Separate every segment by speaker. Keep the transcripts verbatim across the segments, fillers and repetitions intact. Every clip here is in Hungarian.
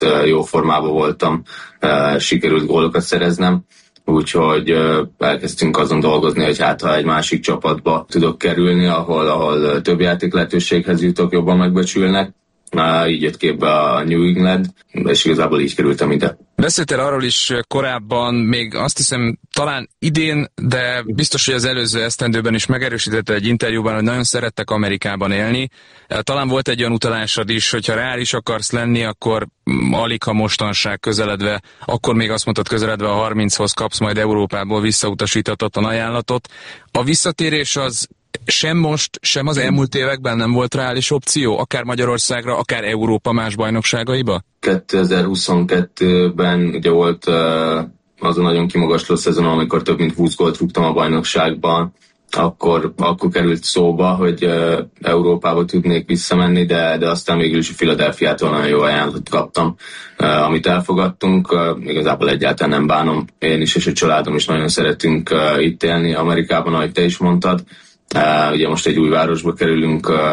Speaker 1: jó formában voltam, sikerült gólokat szereznem, úgyhogy elkezdtünk azon dolgozni, hogy hát ha egy másik csapatba tudok kerülni, ahol, ahol több játék lehetőséghez jutok, jobban megbecsülnek. Így jött képbe a New England, és igazából így kerültem ide.
Speaker 2: Beszéltél arról is korábban, még azt hiszem talán idén, de biztos, hogy az előző esztendőben is megerősítette egy interjúban, hogy nagyon szerettek Amerikában élni. Talán volt egy olyan utalásod is, hogyha reális akarsz lenni, akkor alig ha mostanság közeledve, akkor még azt mondtad, közeledve a harminchoz kapsz majd Európából visszautasíthatatlan ajánlatot. A visszatérés az sem most, sem az elmúlt években nem volt reális opció, akár Magyarországra, akár Európa más bajnokságaiba?
Speaker 1: kétezer-huszonkettőben ugye volt uh, az a nagyon kimagasló szezon, amikor több mint húsz gólt rúgtam a bajnokságban, akkor, akkor került szóba, hogy uh, Európába tudnék visszamenni, de, de aztán mégis a Philadelphiától nagyon jó ajánlatot kaptam, uh, amit elfogadtunk. Uh, igazából egyáltalán nem bánom. Én is és a családom is nagyon szeretünk uh, itt élni Amerikában, ahogy te is mondtad. Uh, ugye most egy új városba kerülünk, uh,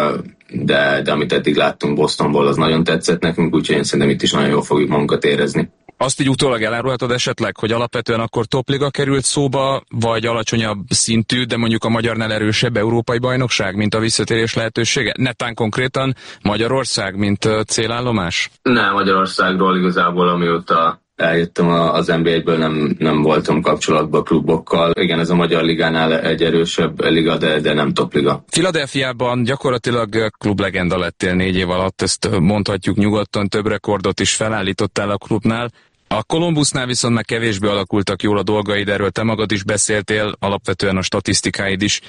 Speaker 1: de, de amit eddig láttunk Bostonból, az nagyon tetszett nekünk, úgyhogy én szerintem itt is nagyon jól fogjuk magunkat érezni.
Speaker 2: Azt így utólag elárulhatod esetleg, hogy alapvetően akkor topliga került szóba, vagy alacsonyabb szintű, de mondjuk a magyarnál erősebb európai bajnokság, mint a visszatérés lehetősége? Netán konkrétan Magyarország, mint célállomás?
Speaker 1: Nem, Magyarországról igazából, amióta eljöttem az en bé á-ből, nem, nem voltam kapcsolatban klubokkal. Igen, ez a Magyar Ligánál egy erősebb liga, de, de nem topliga.
Speaker 2: Philadelphiában gyakorlatilag klublegenda lettél négy év alatt, ezt mondhatjuk nyugodtan, több rekordot is felállítottál a klubnál. A Columbusnál viszont meg kevésbé alakultak jól a dolgaid, erről te magad is beszéltél, alapvetően a statisztikáid is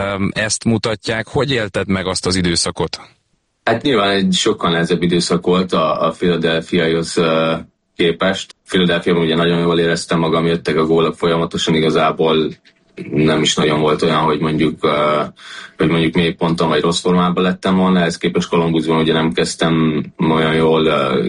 Speaker 2: ezt mutatják. Hogy élted meg azt az időszakot?
Speaker 1: Hát nyilván egy sokkal nehezebb időszak volt a, a Philadelphiához képest. Philadelphiában ugye nagyon jól éreztem magam, jöttek a gólok folyamatosan, igazából nem is nagyon volt olyan, hogy mondjuk, uh, hogy mondjuk mély ponton vagy rossz formában lettem volna, ehhez képest Columbusban ugye nem kezdtem olyan jól, uh,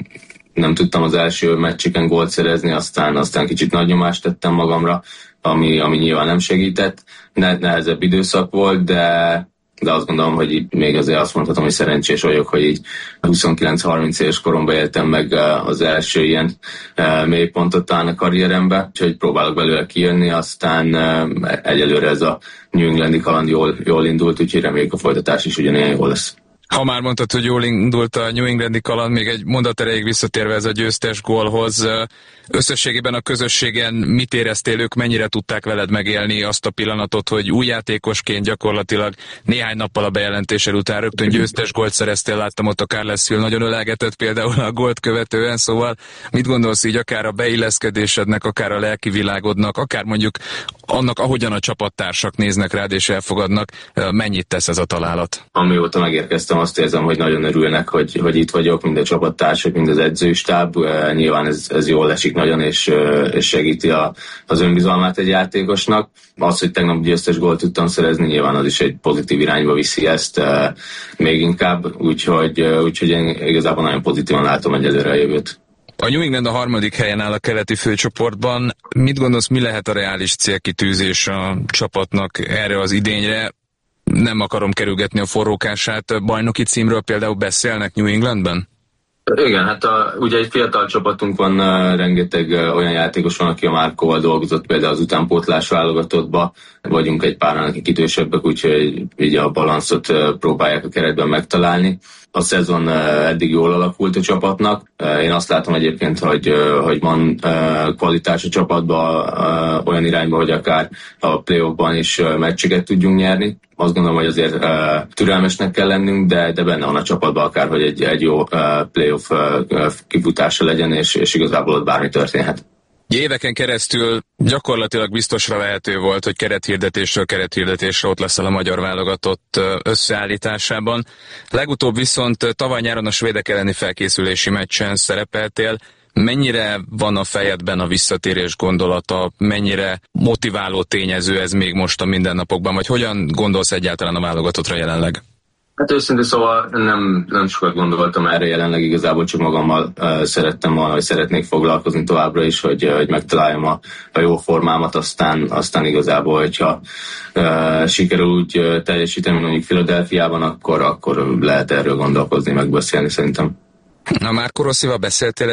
Speaker 1: nem tudtam az első meccseken gólt szerezni, aztán, aztán kicsit nagy nyomást tettem magamra, ami, ami nyilván nem segített. Ne, nehezebb időszak volt, de de azt gondolom, hogy így még azért azt mondhatom, hogy szerencsés vagyok, hogy így huszonkilenc-harminc éves koromban éltem meg az első ilyen mélypontot talán a karrierembe, úgyhogy próbálok belőle kijönni, aztán egyelőre ez a New Englandi kaland jól, jól indult, úgyhogy reméljük a folytatás is ugyanilyen jó lesz.
Speaker 2: Ha már mondtad, hogy jól indult a New Englandi kaland, még egy mondat erejéig visszatérve ez a győztes gólhoz, összességében a közösségen mit éreztél, ők mennyire tudták veled megélni azt a pillanatot, hogy új játékosként gyakorlatilag néhány nappal a bejelentéssel után rögtön győztes gólt szereztél, láttam ott a Carles Hill nagyon ölelgetett például a gólt követően, szóval mit gondolsz így akár a beilleszkedésednek, akár a lelki világodnak, akár mondjuk annak, ahogyan a csapattársak néznek rád és elfogadnak, mennyit tesz ez a találat?
Speaker 1: Amióta megérkeztem, azt érzem, hogy nagyon örülnek, hogy, hogy itt vagyok, mind a csapattársak, mind az edzőstáb. Nyilván ez, ez jól esik nagyon, és, és segíti a, az önbizalmát egy játékosnak. Az, hogy tegnap győztes gólt tudtam szerezni, nyilván az is egy pozitív irányba viszi ezt még inkább, úgyhogy, úgyhogy én igazából nagyon pozitívan látom egyelőre a jövőt.
Speaker 2: A New England a harmadik helyen áll a keleti főcsoportban. Mit gondolsz, mi lehet a reális célkitűzés a csapatnak erre az idényre? Nem akarom kerülgetni a forrókását. Bajnoki címről például beszélnek New Englandben?
Speaker 1: Igen, hát a, ugye egy fiatal csapatunk van, uh, rengeteg uh, olyan játékos van, aki a Márkóval dolgozott, például az utánpótlás válogatottba, vagyunk egy páran, akik idősebbek, úgyhogy így a balanszot uh, próbálják a keretben megtalálni. A szezon uh, eddig jól alakult a csapatnak. Uh, én azt látom egyébként, hogy, uh, hogy van uh, kvalitás a csapatban uh, olyan irányba, hogy akár a play-offban is uh, meccseket tudjunk nyerni. Azt gondolom, hogy azért uh, türelmesnek kell lennünk, de, de benne van a csapatban akár, hogy egy, egy jó uh, playoff uh, kifutása legyen, és, és igazából ott bármi történhet.
Speaker 2: Éveken keresztül gyakorlatilag biztosra vehető volt, hogy kerethirdetésről kerethirdetésre ott leszel a magyar válogatott összeállításában. Legutóbb viszont tavaly nyáron a svédek elleni felkészülési meccsen szerepeltél. Mennyire van a fejedben a visszatérés gondolata, mennyire motiváló tényező ez még most a mindennapokban, vagy hogyan gondolsz egyáltalán a válogatottra jelenleg?
Speaker 1: Hát őszintén szóval nem, nem sokat gondoltam erre jelenleg, igazából csak magammal uh, szerettem volna, vagy szeretnék foglalkozni továbbra is, hogy, uh, hogy megtaláljam a, a jó formámat, aztán, aztán igazából, hogyha uh, sikerül úgy uh, teljesíteni, mondjuk Philadelphiában, akkor, akkor lehet erről gondolkozni, megbeszélni szerintem.
Speaker 2: Na, Marco Rossival beszéltél